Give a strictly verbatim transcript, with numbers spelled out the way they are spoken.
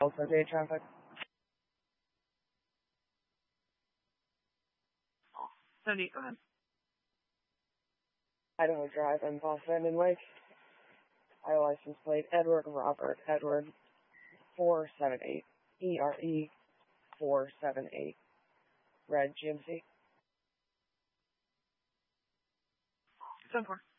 Also, day traffic. Cindy, go ahead. Idaho Drive in Boston and Lake. I license plate Edward Robert Edward four seven eight E R E four seven eight. Red G M C. ten four.